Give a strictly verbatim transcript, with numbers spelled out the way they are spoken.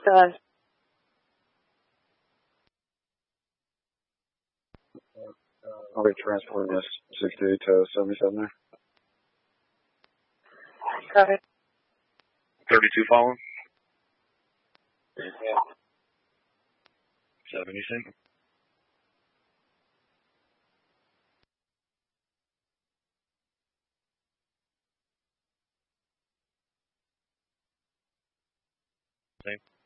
Uh, I'll be transporting this sixty-eight to seventy-seven there. Copy. thirty-two following. seventy-six. Same.